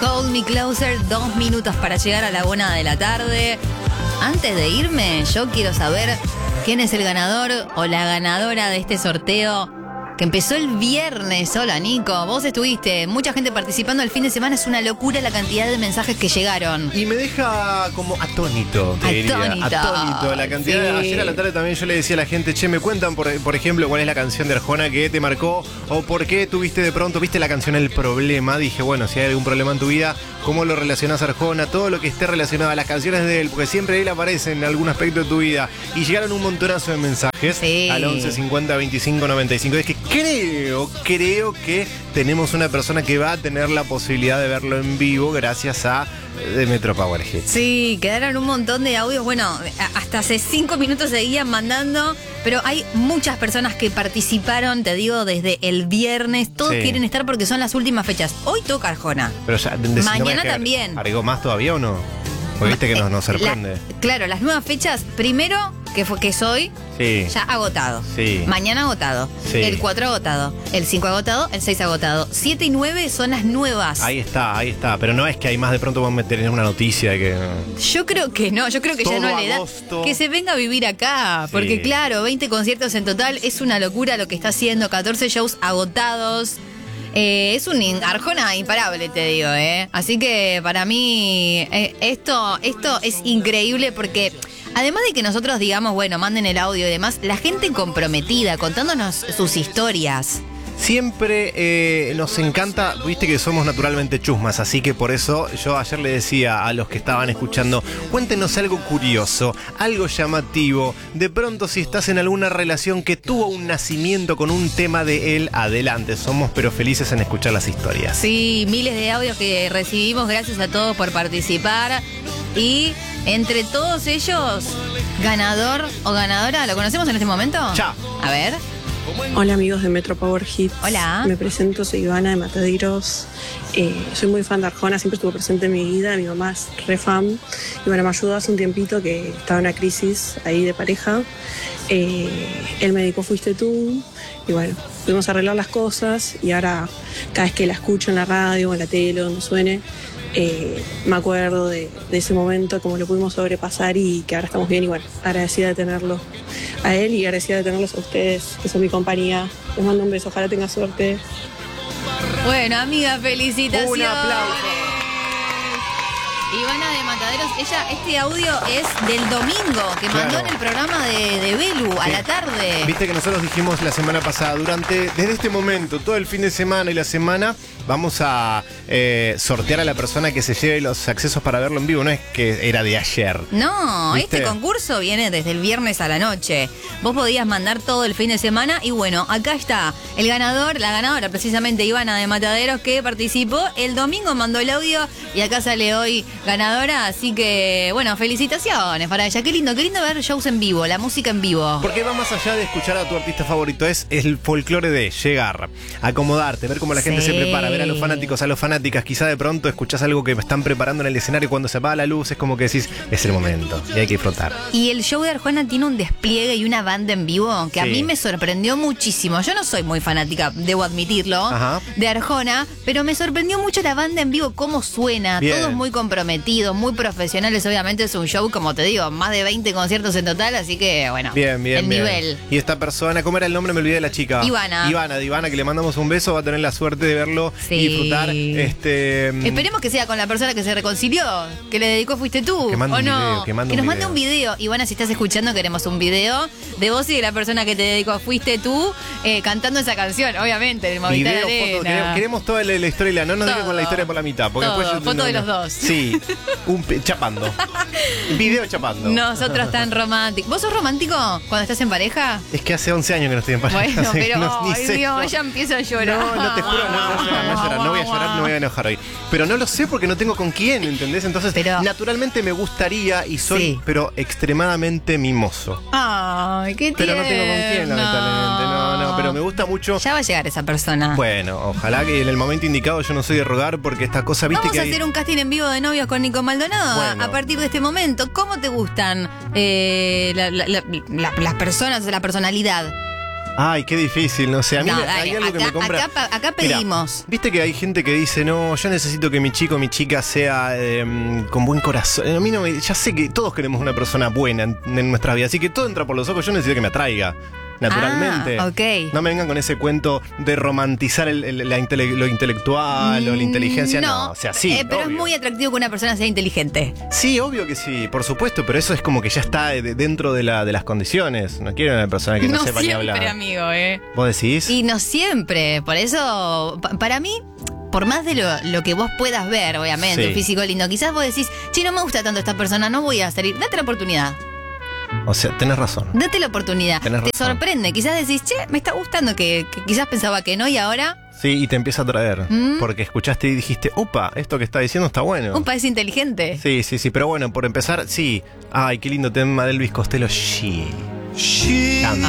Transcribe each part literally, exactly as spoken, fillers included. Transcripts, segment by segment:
Hold Me Closer, dos minutos para llegar a la una de la tarde. Antes de irme, yo quiero saber quién es el ganador o la ganadora de este sorteo que empezó el viernes. Hola, Nico, vos estuviste, mucha gente participando el fin de semana, es una locura la cantidad de mensajes que llegaron. Y me deja como atónito, te diría. Atónito. Atónito. La cantidad Sí. de, ayer a la tarde también yo le decía a la gente, che, me cuentan, por, por ejemplo, cuál es la canción de Arjona que te marcó, o por qué tuviste de pronto, viste la canción El Problema. Dije, bueno, si hay algún problema en tu vida, ¿cómo lo relacionás a Arjona? Todo lo que esté relacionado a las canciones de él, porque siempre él aparece en algún aspecto de tu vida. Y llegaron un montonazo de mensajes Sí. al once cincuenta veinticinco noventa y cinco. Es que creo, creo que tenemos una persona que va a tener la posibilidad de verlo en vivo gracias a de Metro Power Hits. Sí, quedaron un montón de audios. Bueno, a- hasta hace cinco minutos seguían mandando, pero hay muchas personas que participaron, te digo, desde el viernes. Todos Sí. quieren estar porque son las últimas fechas. Hoy toca Arjona. Pero ya, de- de- Mañana no me- también. ¿Agregó más todavía o no? Porque viste que nos, nos sorprende. La- claro, las nuevas fechas, primero, que fue que es hoy, Sí. ya agotado. Sí. Mañana agotado. Sí. El cuatro agotado. El cinco agotado. El seis agotado. siete y nueve son las nuevas. Ahí está, ahí está. Pero no es que hay más, de pronto vamos a tener una noticia de que. Yo creo que no, yo creo que ya Todo no le da. agosto. Que se venga a vivir acá. Sí. Porque claro, veinte conciertos en total es una locura lo que está haciendo. catorce shows agotados. Eh, es un in- Arjona imparable, te digo, ¿eh? Así que para mí eh, esto, esto es increíble porque además de que nosotros digamos, bueno, manden el audio y demás, la gente comprometida, contándonos sus historias. Siempre eh, nos encanta, viste que somos naturalmente chusmas, así que por eso yo ayer le decía a los que estaban escuchando, cuéntenos algo curioso, algo llamativo, de pronto si estás en alguna relación que tuvo un nacimiento con un tema de él, adelante, somos pero felices en escuchar las historias. Sí, miles de audios que recibimos, gracias a todos por participar. Y entre todos ellos, ganador o ganadora, ¿lo conocemos en este momento? Ya. A ver. Hola amigos de Metro Power Hits. Hola. Me presento, soy Ivana de Mataderos. Eh, soy muy fan de Arjona, siempre estuvo presente en mi vida, mi mamá es re fan. Y bueno, me ayudó hace un tiempito que estaba en una crisis ahí de pareja. Eh, él me dedicó Fuiste Tú. Y bueno, pudimos arreglar las cosas y ahora cada vez que la escucho en la radio o en la tele, donde suene, eh, me acuerdo de, de ese momento, cómo lo pudimos sobrepasar y que ahora estamos bien. Y bueno, agradecida de tenerlo a él y agradecida de tenerlos a ustedes, que son mi compañía. Les mando un beso, ojalá tenga suerte. Bueno, amiga, felicitaciones. Un aplauso. Ivana de Mataderos, ella, este audio es del domingo, que Claro. mandó en el programa de, de Belu a Sí. la tarde. Viste que nosotros dijimos la semana pasada, durante, desde este momento, todo el fin de semana y la semana, vamos a eh, sortear a la persona que se lleve los accesos para verlo en vivo. No es que era de ayer. No, ¿Viste? este concurso viene desde el viernes a la noche. Vos podías mandar todo el fin de semana y bueno, acá está el ganador, la ganadora, precisamente Ivana de Mataderos, que participó. El domingo mandó el audio y acá sale hoy ganadora. Así que, bueno, felicitaciones para ella. Qué lindo, qué lindo ver shows en vivo, la música en vivo. Porque va más allá de escuchar a tu artista favorito, es el folclore de llegar, acomodarte, ver cómo la gente Sí. se prepara, ver a los fanáticos, a las fanáticas, quizá de pronto escuchás algo que están preparando en el escenario, cuando se apaga la luz es como que decís, es el momento y hay que disfrutar. Y el show de Arjona tiene un despliegue y una banda en vivo que a Sí. mí me sorprendió muchísimo. Yo no soy muy fanática, debo admitirlo, Ajá. de Arjona, pero me sorprendió mucho la banda en vivo, cómo suena, Bien. todos muy comprometidos, muy profesionales. Obviamente es un show, como te digo, más de veinte conciertos en total, así que bueno, Bien, bien, el bien. nivel. Y esta persona, ¿cómo era el nombre? Me olvidé de la chica. Ivana. Ivana, de Ivana, que le mandamos un beso, va a tener la suerte de verlo Sí. y disfrutar. Este, Esperemos que sea con la persona que se reconcilió, que le dedicó Fuiste Tú, Que mande ¿o un no? video, que mande nos un mande video. un video. Ivana, si estás escuchando, queremos un video de vos y de la persona que te dedicó Fuiste Tú, eh, cantando esa canción, obviamente, del Movistar video, Arena. fotos, queremos, queremos toda la, la historia, no nos dejen Todo. con la historia por la mitad. Porque Todo, después yo- foto no, de no. los dos. Sí, un, pe- chapando. Video chapando. Nosotros tan románticos. ¿Vos sos romántico cuando estás en pareja? Es que hace once años que no estoy en pareja. Bueno, así que pero, no, ni ay sé. Dios, ya empiezo a llorar. No, no te juro, no, no, llorar, no llorar, no voy a llorar, no me voy a enojar hoy. Pero no lo sé porque no tengo con quién, ¿entendés? Entonces, Pero- naturalmente me gustaría y soy, Sí. pero extremadamente mimoso. Ay, qué Pero no tengo con quién, tierno. lamentablemente. No, no, pero me gusta mucho. Ya va a llegar esa persona. Bueno, ojalá que en el momento indicado, yo no soy de rogar porque estas cosas, viste Vamos que a hay- hacer un casting en vivo de novios con Nico Maldonado Bueno. a partir de este momento. ¿Cómo te gustan eh, la- la- la- la- las personas, la personalidad? Ay, qué difícil, no sé. A mí No, me- dale, hay algo acá, que me compra. acá, pa- acá Mirá, pedimos. Viste que hay gente que dice, no, yo necesito que mi chico o mi chica sea eh, con buen corazón. A mí no me, ya sé que todos queremos una persona buena en, en nuestra vida, así que todo entra por los ojos. Yo necesito que me atraiga, naturalmente. Ah, ok. No me vengan con ese cuento de romantizar el- el- la intele- lo intelectual o la inteligencia. No, o sea, sí. eh, pero obvio. es muy atractivo que una persona sea inteligente. Sí, obvio que sí, por supuesto, pero eso es como que ya está de- dentro de, la, de las condiciones. No quiero una persona que no, sepa ni siempre, hablar. amigo, ¿eh? ¿Vos decís? Y no siempre. Por eso, pa- para mí, por más de lo, lo que vos puedas ver, obviamente, Sí. un físico lindo, quizás vos decís, che, no me gusta tanto esta persona, no voy a salir. Date la oportunidad. O sea, tenés razón. Date la oportunidad. Tenés Te razón. sorprende. Quizás decís, che, me está gustando que, que quizás pensaba que no y ahora, Sí, y te empieza a traer. ¿Mm? Porque escuchaste y dijiste, opa, esto que está diciendo está bueno. un país inteligente. Sí, sí, sí, pero bueno, por empezar, sí. Ay, qué lindo tema de Elvis Costello. Sí. Sí. Canta, me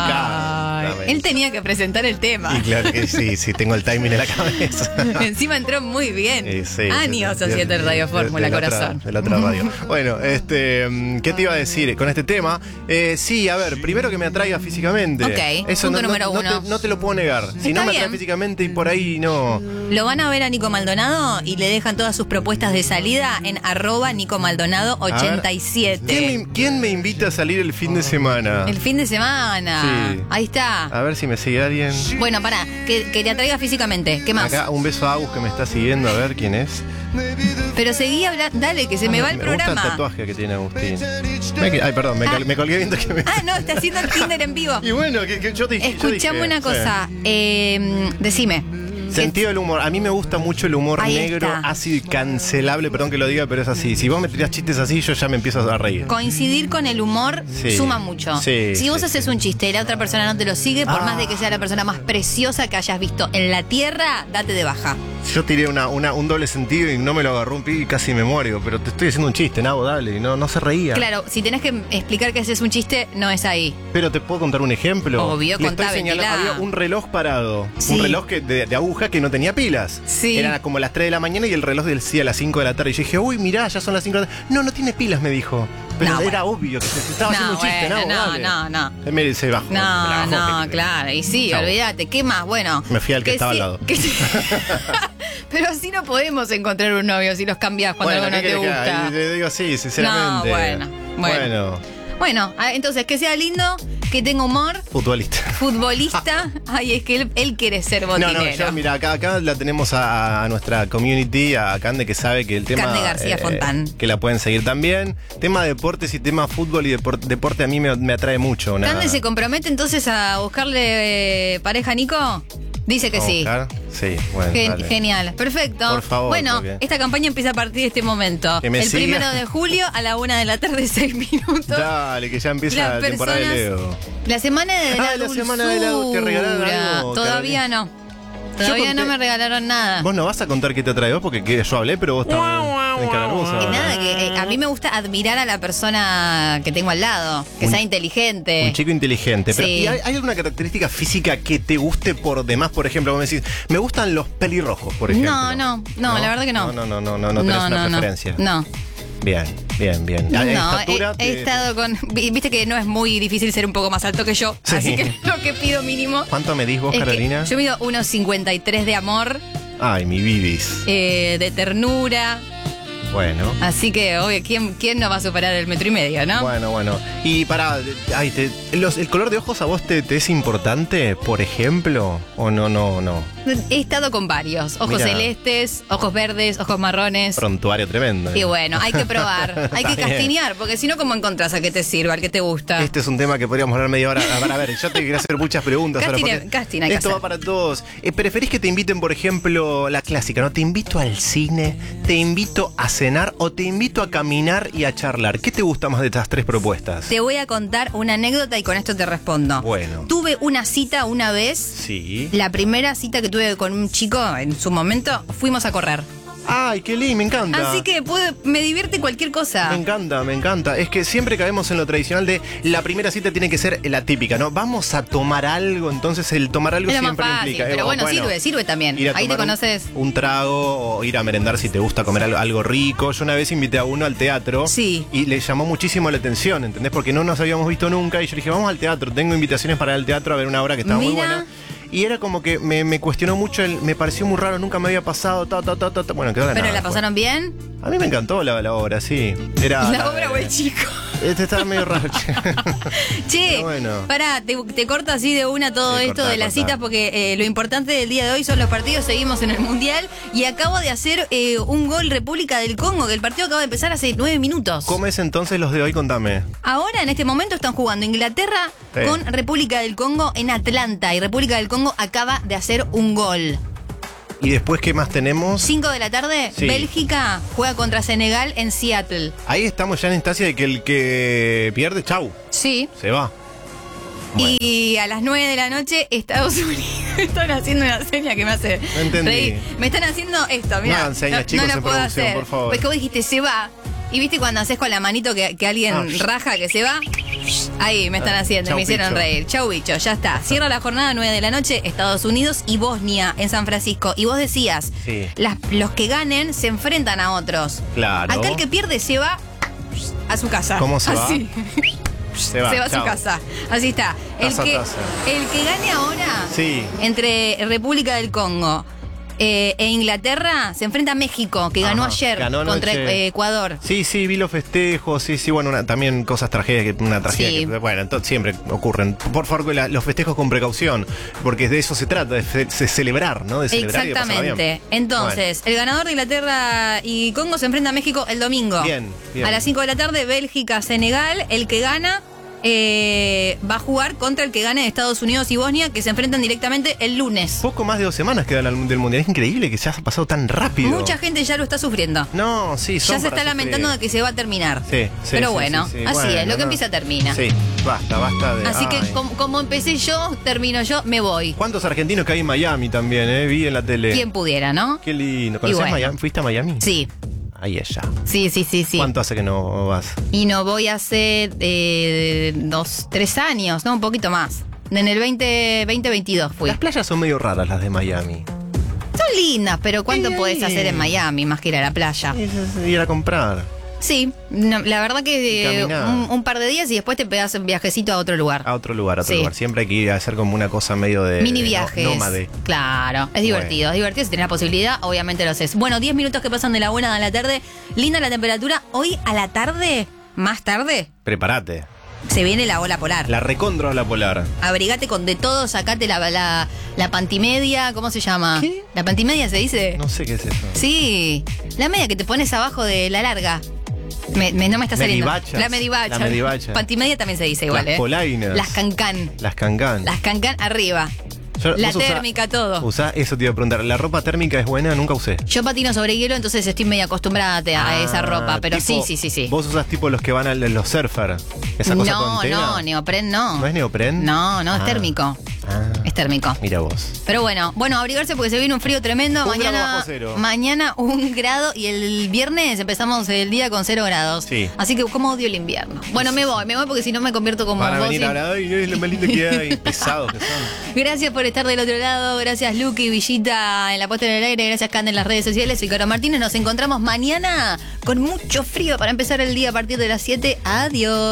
Ay, encanta. me él tenía que presentar el tema. Y claro que sí, sí, tengo el timing en la cabeza. Encima entró muy bien. Sí, sí, Años sí, sí, haciendo el Radio de- Fórmula, de la otra- corazón. De la otra radio. Bueno, este, mm, ¿qué te iba a decir con este tema? Eh, sí, a ver, primero que me atraiga físicamente. Ok, Eso punto no, número no, uno. No te, no te lo puedo negar. Si Está no me bien. atrae físicamente y por ahí no. Lo van a ver a Nico Maldonado y le dejan todas sus propuestas de salida en arroba Nico Maldonado A ver, ochenta y siete. ¿Quién me, quién me invita a salir el fin de semana? El fin de semana. Sí. Ahí está. A ver si me sigue alguien. Bueno, pará, que, que te atraiga físicamente. ¿Qué más? Acá un beso a Agus que me está siguiendo, a ver quién es. Pero seguí hablando. Dale, que se me va el Me gusta el programa. tatuaje que tiene Agustín. Me que- ay, perdón, me, Ah. col- me colgué viendo que me. Ah, no, está haciendo el Tinder en vivo. Y bueno, que, que yo te yo Escuchame dije, una sí. cosa. eh, decime. Sentido del humor. A mí me gusta mucho el humor Ahí negro, está. ácido y cancelable. Perdón que lo diga, pero es así. Si vos me tirás chistes así, yo ya me empiezo a reír. Coincidir con el humor Sí. suma mucho. Sí, si vos sí, haces sí. un chiste y la otra persona no te lo sigue, por Ah. más de que sea la persona más preciosa que hayas visto en la tierra, date de baja. Yo tiré una, una- un doble sentido y no me lo agarró un pibe y casi me muero. Pero te estoy haciendo un chiste, Nabo, dale. Y no, no se reía. Claro, si tenés que explicar que haces un chiste, no es ahí. Pero te puedo contar un ejemplo. Obvio, Le contá, estoy señalando- ventilá. Había un reloj parado. Sí. Un reloj que, de, de aguja que no tenía pilas. Sí. Era como las tres de la mañana y el reloj decía a las cinco de la tarde. Y yo dije, uy, mirá, ya son las cinco de la tarde. No, no tiene pilas, me dijo. Pero No, era bueno. obvio que se, se estaba haciendo un chiste, bueno, ¿no? no, Dale. no, no. Se me se bajó. me la No, bajó, no, que- claro. Y sí, Chau. olvídate. ¿Qué más? Bueno. Me fui al que estaba al lado. que- Pero así no podemos encontrar un novio si los cambias cuando Bueno, algo no ¿qué te querés que haga? gusta. Y le digo así, sinceramente. No, bueno, bueno. Bueno, Bueno, ah, entonces que sea lindo, que tenga humor, futbolista. futbolista. Ay, es que él, él quiere ser No, botinero. no, yo, mira, acá, acá la tenemos a, a nuestra community, a Cande, que sabe que el tema. Cande García Fontán. Que la pueden seguir también. Tema deportes y tema fútbol y depor- deporte a mí me, me atrae mucho. una- ¿Cande se compromete entonces a buscarle eh, pareja a Nico? Dice que ¿Vamos a sí. buscar? Sí, bueno. Gen- dale. genial, perfecto. Por favor, bueno, porque- esta campaña empieza a partir de este momento. Que me el siga. primero de julio a la una de la tarde, seis minutos. Dale, que ya empieza Las la temporada de personas- Leo. La semana de la Ah, la semana de la- que regalaron dulzura. algo, Todavía Carolina. no. Todavía conté- no me regalaron nada. Vos no vas a contar qué te atrae vos porque que yo hablé, pero vos también. tenés cara hermosa. Que nada, que eh, a mí me gusta admirar a la persona que tengo al lado, que Un- sea inteligente. Un chico inteligente. Pero, Sí. ¿y hay, hay alguna característica física que te guste por demás? Por ejemplo, vos me decís, me gustan los pelirrojos, por ejemplo. No, no, no, la verdad que no. No, no, no, no, no, tenés una preferencia. No. Bien, bien, bien. No, ¿En he, estatura? he te- estado con. vi- Viste que no es muy difícil ser un poco más alto que yo. Sí. Así que lo que pido mínimo. ¿Cuánto medís vos, es que Carolina? yo mido uno cincuenta y tres de amor, Ay, mi bibis. eh, de ternura. Bueno. Así que, obvio, ¿quién, ¿quién no va a superar el metro y medio, no? Bueno, bueno. Y para, ay, te- los- ¿el color de ojos a vos te, te es importante, por ejemplo? ¿O no, no, no? He estado con varios. Ojos Mirá. celestes, ojos verdes, ojos marrones. Prontuario tremendo. Y bueno, hay que probar, hay que Está bien. castinear, porque si no, ¿cómo encontrás a que te sirva, al que te gusta? Este es un tema que podríamos hablar media hora. A ver, a ver, yo te quería hacer muchas preguntas ahora. Casting- porque casting hay que esto hacer. va para todos. Eh, ¿Preferís que te inviten, por ejemplo, la clásica, ¿no? Te invito al cine, te invito a cenar o te invito a caminar y a charlar? ¿Qué te gusta más de estas tres propuestas? Te voy a contar una anécdota y con esto te respondo. Bueno. Tuve una cita una vez. Sí. La primera cita que tuve con un chico en su momento, fuimos a correr. Ay, qué lindo, me encanta. Así que puede- me divierte cualquier cosa. Me encanta, me encanta. Es que siempre caemos en lo tradicional de la primera cita tiene que ser la típica, ¿no? Vamos a tomar algo, entonces el tomar algo Es lo más siempre fácil, implica. pero eh, bueno, sirve, sirve también. ir a Ahí te tomar un- conoces. Un, trago o ir a merendar si te gusta comer algo, algo rico. Yo una vez invité a uno al teatro Sí. y le llamó muchísimo la atención, ¿entendés? Porque no nos habíamos visto nunca y yo le dije, vamos al teatro, tengo invitaciones para ir al teatro a ver una obra que estaba muy Mira. buena. Y era como que me, me cuestionó mucho, el, me pareció muy raro, nunca me había pasado, ta, ta, ta, ta, ta. Bueno, quedó la ¿Pero nada, la fue. pasaron bien? A mí me encantó la, la obra, sí. Era, La obra o el chico. Este estaba medio raro. Che, Pero bueno. pará, te, te corto así de una todo Sí, esto cortá, de las cortá. citas porque eh, lo importante del día de hoy son los partidos, seguimos en el Mundial y acabo de hacer eh, un gol República del Congo, que el partido acaba de empezar hace nueve minutos. ¿Cómo es entonces los de hoy? Contame. Ahora, en este momento, están jugando Inglaterra Sí. con República del Congo en Atlanta y República del Congo acaba de hacer un gol. ¿Y después qué más tenemos? cinco de la tarde, Sí. Bélgica juega contra Senegal en Seattle. Ahí estamos ya en instancia de que el que pierde, chau, Sí. se va. Bueno. Y a las nueve de la noche, Estados Unidos. Están haciendo una seña que me hace No entendí. reír. Me están haciendo esto, mira. No hagan señas, no, chicos, no la en puedo producción, hacer. por favor. Porque vos dijiste, se va. Y viste cuando haces con la manito que, que alguien Ah. raja, que se va. Ahí me están Ah, haciendo, chau, me hicieron bicho. reír. Chau, bicho, ya está. Cierra la jornada nueve de la noche, Estados Unidos y Bosnia en San Francisco. Y vos decías, Sí. las- los que ganen se enfrentan a otros. Claro. Acá el que pierde se va a su casa. ¿Cómo se va? Así. Se va, Se va a chau. su casa. Así está. El Taza, que, taza. el que gane ahora Sí. entre República del Congo eh, e Inglaterra se enfrenta a México, que ganó Ajá, ayer ganó contra anoche. eh, Ecuador. Sí, sí, vi los festejos, sí, sí, bueno, una- también cosas tragedias, que- una tragedia Sí. que, bueno, entonces siempre ocurren. Por favor, la- los festejos con precaución, porque de eso se trata, de, fe- de celebrar, ¿no? De celebrar y de pasarla bien. Exactamente. Entonces, el ganador de Inglaterra y Congo se enfrenta a México el domingo. Bien, bien. A las cinco de la tarde, Bélgica, Senegal. El que gana eh, va a jugar contra el que gane de Estados Unidos y Bosnia, que se enfrentan directamente el lunes. Poco más de dos semanas quedan al- del Mundial. Es increíble que se haya pasado tan rápido. Mucha gente ya lo está sufriendo. No, sí, son Ya se para está lamentando de sufrir. que se va a terminar. Sí, sí, Pero sí, bueno, sí, sí. así Bueno, es, lo que no. empieza termina. Sí, basta, basta de. Así que ay. como, como empecé yo, termino yo, me voy. ¿Cuántos argentinos que hay en Miami también, eh? Vi en la tele. Quien pudiera, ¿no? Qué lindo. ¿Conocés bueno. Miami? ¿Fuiste a Miami? Sí, Ahí ella. sí, sí, sí, sí. ¿Cuánto hace que no vas? Y no voy hace eh, dos, tres años, ¿no? Un poquito más. En el veinte, veinte veintidós fui. Las playas son medio raras las de Miami. Son lindas, pero ¿cuánto Sí, podés ahí. hacer en Miami más que ir a la playa? Es- es Ir a comprar. Sí, no, la verdad que Y eh, caminar. un, un par de días y después te pegas un viajecito a otro lugar. A otro lugar, a otro Sí. lugar. Siempre hay que ir a hacer como una cosa medio de. Mini de no- viajes. nómade. Claro, es divertido, es divertido. Si tenés la posibilidad, obviamente lo haces. Bueno, diez minutos que pasan de la buena a la tarde. Linda la temperatura. Hoy a la tarde, más tarde, Prepárate. se viene la ola polar. La recontra la polar. Abrigate con de todo, sacate la, la, la pantimedia, ¿cómo se llama? ¿Qué? ¿La pantimedia se dice? No sé qué es eso. Sí, la media que te pones abajo de la larga. Me- me- no me está saliendo. Medivachas. La medivacha. La medivacha. Pantimedia también se dice igual, Las ¿eh? polainas. Las cancán. Las cancan. Las cancán arriba. Yo- La vos usá- térmica, todo. Usá, eso te iba a preguntar. ¿La ropa térmica es buena? Nunca usé. Yo patino sobre hielo, entonces estoy medio acostumbrada a Ah, esa ropa, pero tipo- sí, sí, sí, sí. Vos usás tipo los que van a los surfer. Esa cosa No, con tela. no, neopren no. ¿No es neopren? No, no, es Ah. térmico. Ah, Es térmico. mira vos. Pero bueno, bueno, abrigarse porque se viene un frío tremendo. Un grado mañana, bajo cero. mañana un grado y el viernes empezamos el día con cero grados. Sí. Así que cómo odio el invierno. Bueno, me voy, me voy porque si no me convierto como Van a vos venir y- ahora. Ay, es lo más lindo que hay. Pesados que son. Gracias por estar del otro lado. Gracias, Luqui, Villita en la puesta en el aire. Gracias, Cande en las redes sociales. Soy Caro Martínez. Nos encontramos mañana con mucho frío para empezar el día a partir de las siete. Adiós.